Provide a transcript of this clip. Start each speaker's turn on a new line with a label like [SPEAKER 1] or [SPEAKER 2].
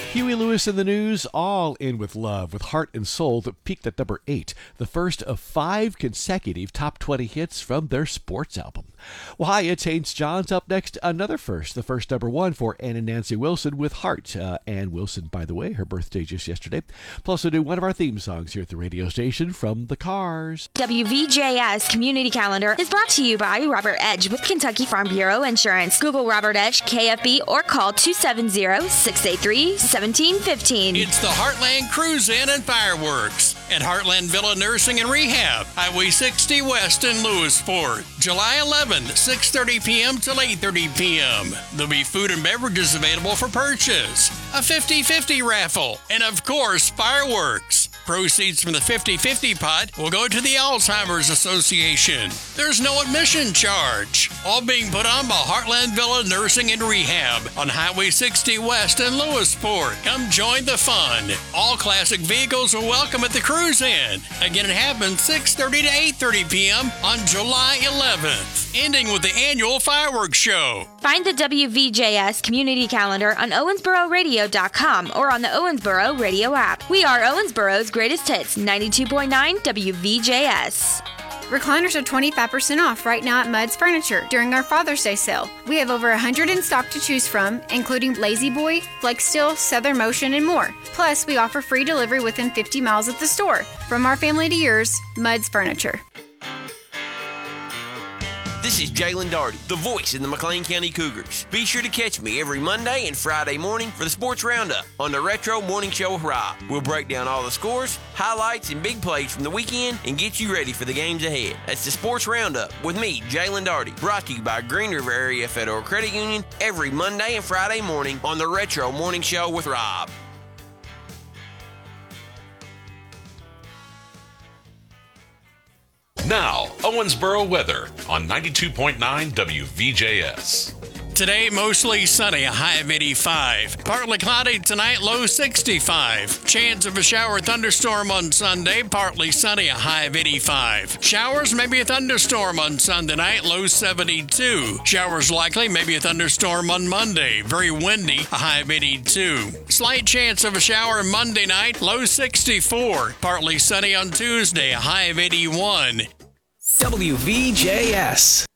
[SPEAKER 1] Huey Lewis in the News, All In With Love, with Heart and Soul, that peaked at number 8, the first of 5 consecutive top 20 hits from their sports album. Well, hi, it's Haynes Johns. Up next, another first, the first number 1 for Ann and Nancy Wilson with Heart. Ann Wilson, by the way, her birthday just yesterday. Plus, we'll do one of our theme songs here at the radio station from The Cars.
[SPEAKER 2] WVJS Community Calendar is brought to you by Robert Edge with Kentucky Farm Bureau Insurance. Google Robert Edge, KFB, or call 270-683-1715.
[SPEAKER 3] It's the Heartland Cruise In and Fireworks at Heartland Villa Nursing and Rehab, Highway 60 West in Lewisport. July 11th, 6:30 p.m. till 8:30 p.m. There'll be food and beverages available for purchase, a 50-50 raffle, and of course, fireworks. Proceeds from the 50-50 pot will go to the Alzheimer's Association. There's no admission charge. All being put on by Heartland Villa Nursing and Rehab on Highway 60 West in Lewisport. Come join the fun. All classic vehicles are welcome at the Cruise In. Again, it happens 6:30 to 8:30 p.m. on July 11th, ending with the annual fireworks show.
[SPEAKER 2] Find the WVJS Community Calendar on owensbororadio.com or on the Owensboro Radio app. We are Owensboro's greatest hits, 92.9 WVJS.
[SPEAKER 4] Recliners are 25% off right now at Mudd's Furniture during our Father's Day sale. We have over 100 in stock to choose from, including Lazy Boy, FlexSteel, Southern Motion, and more. Plus, we offer free delivery within 50 miles of the store. From our family to yours, Mudd's Furniture.
[SPEAKER 5] This is Jalen Darty, the voice of the McLean County Cougars. Be sure to catch me every Monday and Friday morning for the Sports Roundup on the Retro Morning Show with Rob. We'll break down all the scores, highlights, and big plays from the weekend and get you ready for the games ahead. That's the Sports Roundup with me, Jalen Darty, brought to you by Green River Area Federal Credit Union every Monday and Friday morning on the Retro Morning Show with Rob.
[SPEAKER 6] Now, Owensboro weather on 92.9 WVJS.
[SPEAKER 3] Today, mostly sunny, a high of 85. Partly cloudy tonight, low 65. Chance of a shower or thunderstorm on Sunday, partly sunny, a high of 85. Showers, maybe a thunderstorm on Sunday night, low 72. Showers likely, maybe a thunderstorm on Monday. Very windy, a high of 82. Slight chance of a shower Monday night, low 64. Partly sunny on Tuesday, a high of 81.
[SPEAKER 7] WVJS.